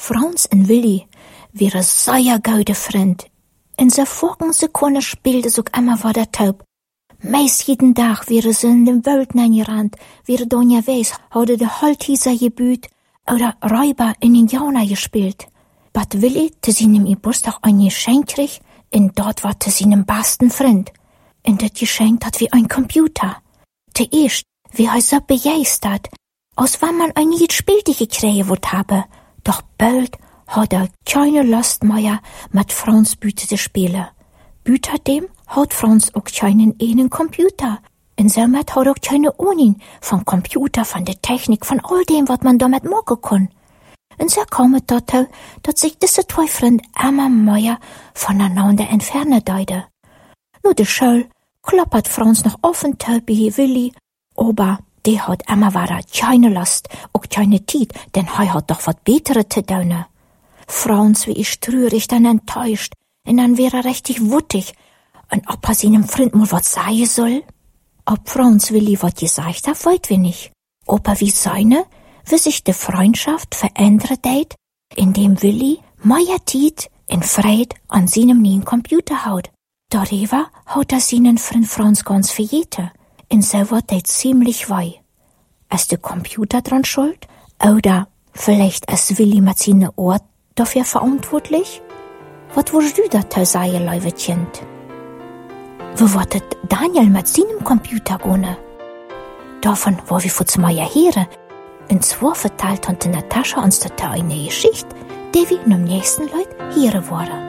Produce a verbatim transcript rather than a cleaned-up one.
Frans en Willy wäre sehr gute Freund. In der vorigen Sekunde spielte sie auch immer weiter taub. Meist jeden Tag wäre sie in den Wäldern angerannt, wäre Donja Weiss, hatte der Holthieser gebüht oder Räuber in Indianer gespielt. Bat Willy zu seinem Geburtstag ein Geschenk krieg, und dort war zu seinem besten Freund. Und das Geschenk hat wie ein Computer. Zuerst, wie er so begeistert, als wenn man ein neues Spielte gekriegt wird habe. Doch bald hat er keine Lust mehr, mit Frans Büte zu spielen. Büterdem hat Frans auch keinen einen Computer. Und somit hat er auch keine Ahnung von Computer, von der Technik, von all dem, was man damit machen kann. Und so kam es dazu, dass sich diese zwei Freunde immer mehr voneinander entfernen deuten. Nur der Schule klappert Frans noch offen bei Willy, aber der hat immer weiter keine Lust, auch keine Zeit, denn er hat doch was Besseres zu tun. Frans wie ich traurig dann enttäuscht, und dann wäre er richtig wuttig, und ob er seinem Freund mal was sagen soll? Ob Frans Willy was gesagt hat, weiß wir nicht. Aber wie seine, wie sich die Freundschaft verändert hat, indem Willy mehr Zeit in Freude an seinem neuen Computer hat. Darüber hat er seinen Freund Frans ganz vergessen. Und so wird er ziemlich weh. Ist der Computer dran schuld? Oder vielleicht ist Willy mit seinem Ort dafür verantwortlich? Was würdest du dazu sagen, liebe Kind? Wo wird Daniel mit seinem Computer gehen? Davon, wo wir kurz mal hören. Und zwar verteilt Tante Natascha uns dazu eine Geschichte, die wir im nächsten Leut hören wollen.